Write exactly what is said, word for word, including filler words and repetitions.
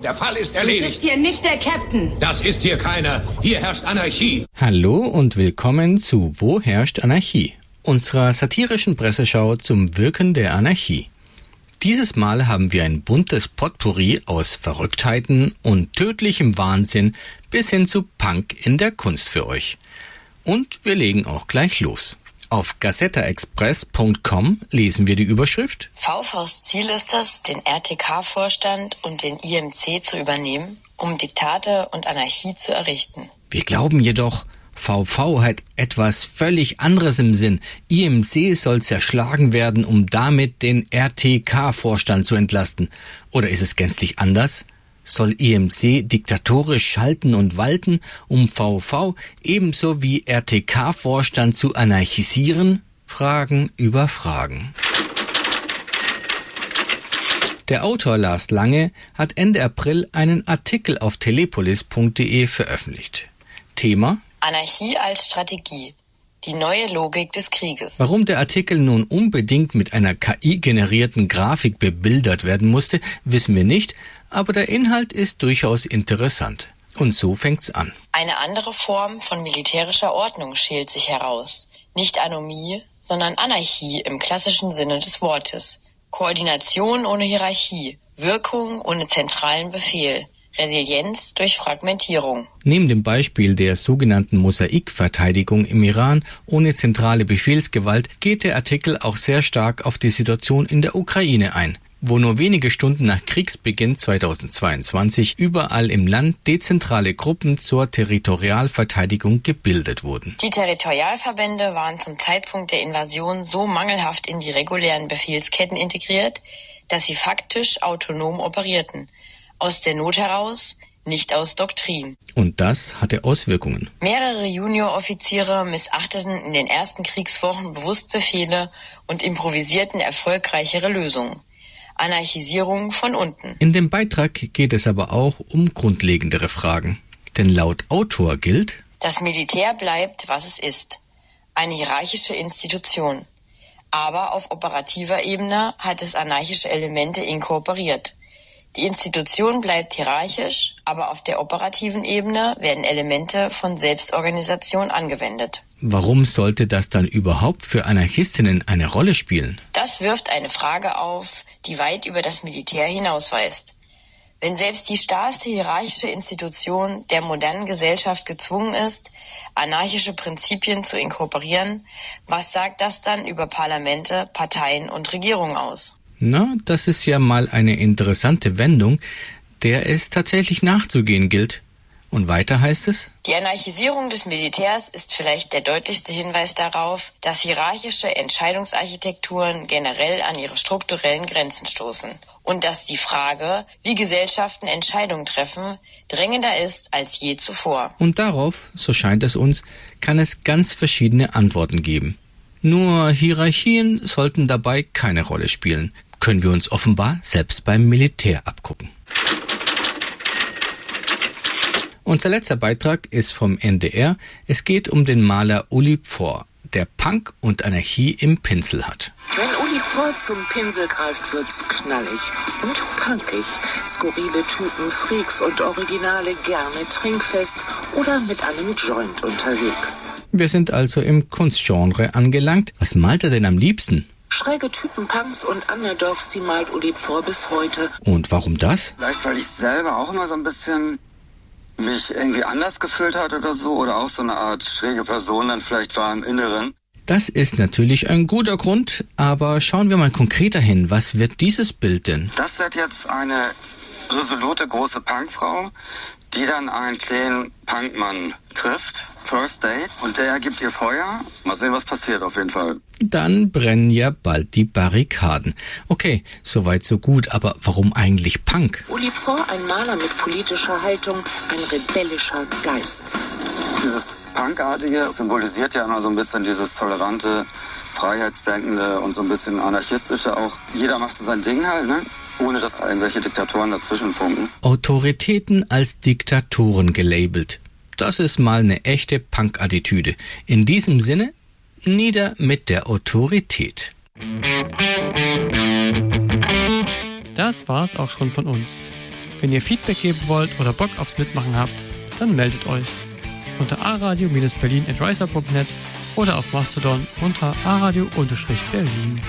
Der Fall ist Du erledigt. bist hier nicht der Captain. Das ist hier keiner. Hier herrscht Anarchie. Hallo und willkommen zu Wo herrscht Anarchie? Unserer satirischen Presseschau zum Wirken der Anarchie. Dieses Mal haben wir ein buntes Potpourri aus Verrücktheiten und tödlichem Wahnsinn bis hin zu Punk in der Kunst für euch. Und wir legen auch gleich los. Auf gazetta express punkt com lesen wir die Überschrift: V Vs Ziel ist es, den R T K-Vorstand und den I M C zu übernehmen, um Diktate und Anarchie zu errichten. Wir glauben jedoch, V V hat etwas völlig anderes im Sinn. I M C soll zerschlagen werden, um damit den R T K-Vorstand zu entlasten. Oder ist es gänzlich anders? Soll I M C diktatorisch schalten und walten, um V V ebenso wie R T K-Vorstand zu anarchisieren? Fragen über Fragen. Der Autor Lars Lange hat Ende April einen Artikel auf telepolis punkt de veröffentlicht. Thema: Anarchie als Strategie. Die neue Logik des Krieges. Warum der Artikel nun unbedingt mit einer K I-generierten Grafik bebildert werden musste, wissen wir nicht, aber der Inhalt ist durchaus interessant. Und so fängt's an. Eine andere Form von militärischer Ordnung schält sich heraus. Nicht Anomie, sondern Anarchie im klassischen Sinne des Wortes. Koordination ohne Hierarchie, Wirkung ohne zentralen Befehl. Resilienz durch Fragmentierung. Neben dem Beispiel der sogenannten Mosaikverteidigung im Iran ohne zentrale Befehlsgewalt geht der Artikel auch sehr stark auf die Situation in der Ukraine ein, wo nur wenige Stunden nach Kriegsbeginn zweitausendzweiundzwanzig überall im Land dezentrale Gruppen zur Territorialverteidigung gebildet wurden. Die Territorialverbände waren zum Zeitpunkt der Invasion so mangelhaft in die regulären Befehlsketten integriert, dass sie faktisch autonom operierten. Aus der Not heraus, nicht aus Doktrin. Und das hatte Auswirkungen. Mehrere Junioroffiziere missachteten in den ersten Kriegswochen bewusst Befehle und improvisierten erfolgreichere Lösungen. Anarchisierung von unten. In dem Beitrag geht es aber auch um grundlegendere Fragen. Denn laut Autor gilt: Das Militär bleibt, was es ist. Eine hierarchische Institution. Aber auf operativer Ebene hat es anarchische Elemente inkorporiert. Die Institution bleibt hierarchisch, aber auf der operativen Ebene werden Elemente von Selbstorganisation angewendet. Warum sollte das dann überhaupt für Anarchistinnen eine Rolle spielen? Das wirft eine Frage auf, die weit über das Militär hinausweist. Wenn selbst die starrste hierarchische Institution der modernen Gesellschaft gezwungen ist, anarchische Prinzipien zu inkorporieren, was sagt das dann über Parlamente, Parteien und Regierungen aus? Na, das ist ja mal eine interessante Wendung, der es tatsächlich nachzugehen gilt. Und weiter heißt es: Die Anarchisierung des Militärs ist vielleicht der deutlichste Hinweis darauf, dass hierarchische Entscheidungsarchitekturen generell an ihre strukturellen Grenzen stoßen und dass die Frage, wie Gesellschaften Entscheidungen treffen, drängender ist als je zuvor. Und darauf, so scheint es uns, kann es ganz verschiedene Antworten geben. Nur Hierarchien sollten dabei keine Rolle spielen. Können wir uns offenbar selbst beim Militär abgucken. Unser letzter Beitrag ist vom N D R. Es geht um den Maler Uli Pforr, der Punk und Anarchie im Pinsel hat. Wenn Uli Pforr zum Pinsel greift, wird's knallig und punkig. Skurrile Typen, Freaks und Originale, gerne trinkfest oder mit einem Joint unterwegs. Wir sind also im Kunstgenre angelangt. Was malt er denn am liebsten? Schräge Typen, Punks und Underdogs, die malt Uli Pforr bis heute. Und warum das? Vielleicht, weil ich selber auch immer so ein bisschen mich irgendwie anders gefühlt hat oder so, oder auch so eine Art schräge Person dann vielleicht war im Inneren. Das ist natürlich ein guter Grund, aber schauen wir mal konkreter hin. Was wird dieses Bild denn? Das wird jetzt eine resolute große Punkfrau, die dann einen kleinen Punkmann trifft, First Date, und der gibt ihr Feuer. Mal sehen, was passiert auf jeden Fall. Dann brennen ja bald die Barrikaden. Okay, soweit so gut, aber warum eigentlich Punk? Uli Pforr, ein Maler mit politischer Haltung, ein rebellischer Geist. Dieses Punkartige symbolisiert ja immer so ein bisschen dieses tolerante, freiheitsdenkende und so ein bisschen anarchistische auch. Jeder macht so sein Ding halt, ne? Ohne dass irgendwelche Diktatoren dazwischen funken. Autoritäten als Diktatoren gelabelt. Das ist mal eine echte Punk-Attitüde. In diesem Sinne, nieder mit der Autorität. Das war's auch schon von uns. Wenn ihr Feedback geben wollt oder Bock aufs Mitmachen habt, dann meldet euch unter aradio Berlin at riser punkt net oder auf Mastodon unter aradio Berlin.